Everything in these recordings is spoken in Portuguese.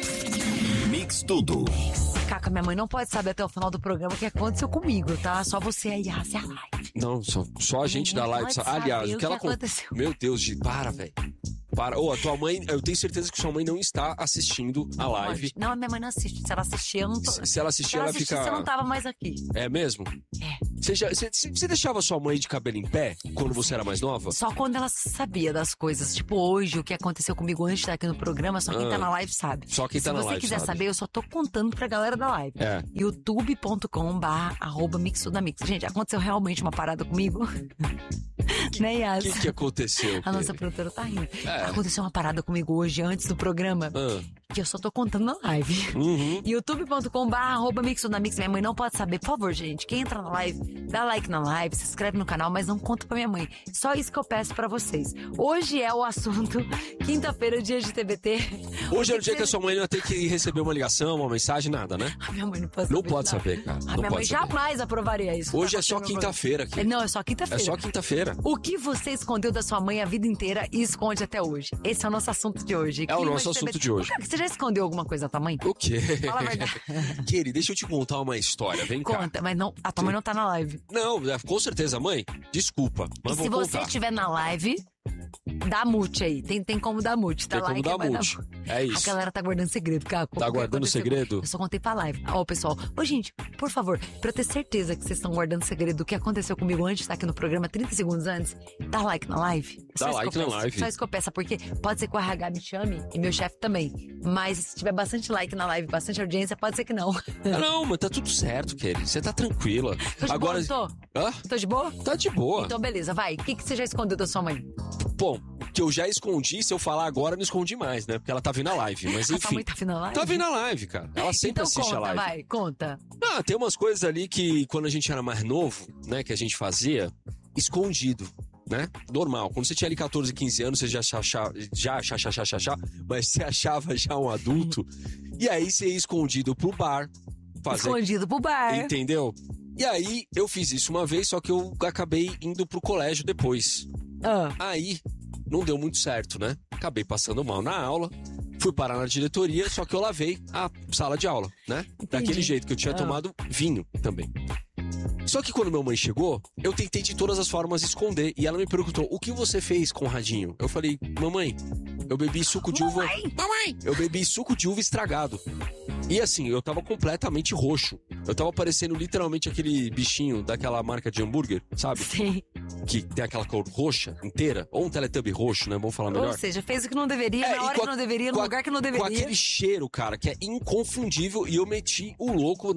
Mix Tudo. Caca, minha mãe não pode saber até o final do programa o que aconteceu comigo, tá? Só você aí, a live. Não, só a gente da live. Aliás, o que ela aconteceu. Meu Deus, para, velho. Para. A tua mãe, eu tenho certeza que sua mãe não está assistindo a live. Não, minha mãe não assiste. Se ela assistir, eu não tô. Se ela assistir, ela fica. Você não tava mais aqui. É mesmo? É. Você deixava sua mãe de cabelo em pé quando você era mais nova? Só quando ela sabia das coisas. Tipo, hoje, o que aconteceu comigo antes de estar aqui no programa, só quem tá na live sabe. Só quem tá na live Se você quiser sabe. saber, eu só tô contando pra galera da live. É. youtube.com/mixtudamix. Gente, aconteceu realmente uma parada comigo? Né, Yas? O que aconteceu? A nossa produtora tá rindo. É. Aconteceu uma parada comigo hoje, antes do programa, que eu só tô contando na live. Uhum. youtube.com/mixtudamix. Minha mãe não pode saber. Por favor, gente, quem entra na live, dá like na live, se inscreve no canal, mas não conta pra minha mãe. Só isso que eu peço pra vocês. Hoje é o assunto, quinta-feira, dia de TBT. Hoje é o dia que a sua mãe vai ter que receber uma ligação, uma mensagem, nada, né? A minha mãe não pode saber. Não pode de nada. saber, cara. A Não minha mãe pode saber. jamais aprovaria isso. Hoje Tá é só acontecendo quinta-feira aqui. Não, é só quinta-feira. É só quinta-feira. O que você escondeu da sua mãe a vida inteira e esconde até hoje? Esse é o nosso assunto de hoje. É o nosso assunto de hoje. Cara, você já escondeu alguma coisa da tua mãe? O quê? Fala a verdade. Querido, deixa eu te contar uma história. Vem cá. Conta, mas não, a tua mãe não tá na live. Não, com certeza, mãe. Desculpa, mas E vou se você contar. estiver na live, dá mute aí. Tem como dar mute, tá? Tem como Like, dar vai mute. É isso. A galera tá guardando segredo, Caco. Tá O que guardando aconteceu? segredo? Eu só contei pra live. Ó, pessoal. Ô, gente, por favor, pra eu ter certeza que vocês estão guardando segredo do que aconteceu comigo antes de estar aqui no programa, 30 segundos antes, dá like na live. É só Dá isso que like eu na peço. live. Só isso que eu peço, porque pode ser que o RH me chame e meu chefe também. Mas se tiver bastante like na live, bastante audiência, pode ser que não. Não, mas tá tudo certo, querido. Você tá tranquila. Tô de Agora. boa, não Hã? tô? Tô de boa? Tá de boa. Então, beleza, vai. O que você já escondeu da sua mãe? Bom, que eu já escondi, se eu falar agora, eu não escondi mais, né? Porque ela tá vindo a live. Mas A sua enfim. mãe tá vindo na live? Tá vindo a live, cara. Ela sempre Então assiste conta, a live. vai, conta. Ah, tem umas coisas ali que quando a gente era mais novo, né, que a gente fazia escondido, né? Normal. Quando você tinha ali 14, 15 anos, você já mas você achava já um adulto. E aí você ia escondido pro bar. Escondido pro bar. Entendeu? E aí eu fiz isso uma vez, só que eu acabei indo pro colégio depois. Ah. Aí não deu muito certo, né? Acabei passando mal na aula. Fui parar na diretoria, só que eu lavei a sala de aula, né? Daquele jeito que eu tinha tomado vinho também. Só que quando minha mãe chegou, eu tentei de todas as formas esconder. E ela me perguntou, o que você fez com o radinho? Eu falei, mamãe, eu bebi suco de uva... Mamãe! Eu bebi suco de uva estragado. E assim, eu tava completamente roxo. Eu tava parecendo literalmente aquele bichinho daquela marca de hambúrguer, sabe? Sim. Que tem aquela cor roxa inteira. Ou um Teletubby roxo, né? Vamos falar melhor. Ou seja, fez o que não deveria, na e hora que não deveria, no lugar que não deveria. Com aquele cheiro, cara, que é inconfundível. E eu meti o louco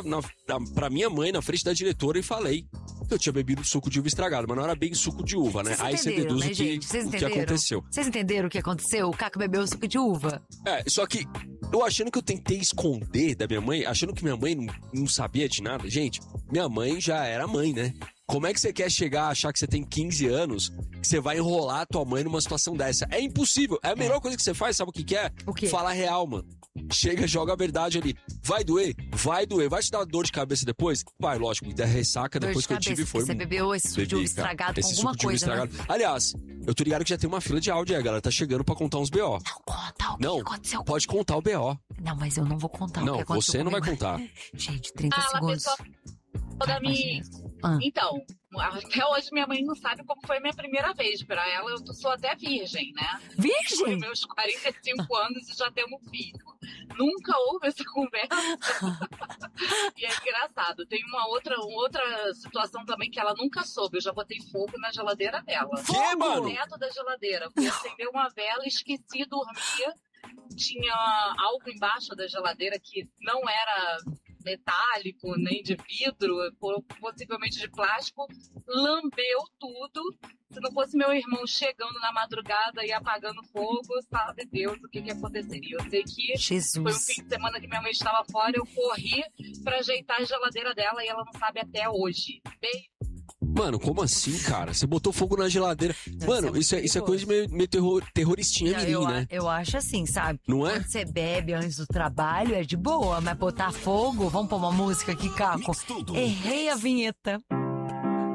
pra minha mãe, na frente da diretora, e falei que eu tinha bebido suco de uva estragado. Mas não era bem suco de uva, né? Aí você deduz né, o gente? que aconteceu. Vocês entenderam o que aconteceu? O Caco bebeu suco de uva. Só que eu achando que eu tentei esconder da minha mãe, achando que minha mãe não sabia de nada. Gente, minha mãe já era mãe, né? Como é que você quer chegar a achar que você tem 15 anos, que você vai enrolar a tua mãe numa situação dessa? É impossível. É a melhor coisa que você faz, sabe o que é? O quê? Falar real, mano. Chega, joga a verdade ali. Vai doer? Vai doer. Vai te dar dor de cabeça depois? Vai, lógico. Da ressaca Dor depois de que eu tive cabeça, foi... Você bebeu esse suco de uva estragado com alguma coisa, né? Aliás, eu tô ligado que já tem uma fila de áudio aí, a galera tá chegando pra contar uns BO. Não conta o que aconteceu. Pode contar o BO. Não, mas eu não vou contar o que aconteceu. Não, você não vai comigo. contar. Gente, 30 Fala, segundos. pessoal. Toda minha... Então, até hoje minha mãe não sabe como foi a minha primeira vez. Pra ela, eu sou até virgem, né? Virgem? Foi meus 45 anos e já temos filho. Nunca houve essa conversa. E é engraçado. Tem uma outra situação também que ela nunca soube. Eu já botei fogo na geladeira dela. Que, mano? Dentro da geladeira. Fui acender uma vela, esqueci, dormia. Tinha algo embaixo da geladeira que não era metálico, nem de vidro, possivelmente de plástico, lambeu tudo. Se não fosse meu irmão chegando na madrugada e apagando fogo, sabe Deus o que aconteceria. Eu sei que Jesus. Foi um fim de semana que minha mãe estava fora, eu corri pra ajeitar a geladeira dela e ela não sabe até hoje. Beijo. Mano, como assim, cara? Você botou fogo na geladeira. Mano, isso é coisa de meio terroristinha mirim, né? Eu acho assim, sabe? Não é? Quando você bebe antes do trabalho é de boa, mas botar fogo... Vamos pôr uma música aqui, Caco? Mix Tudo. Errei a vinheta.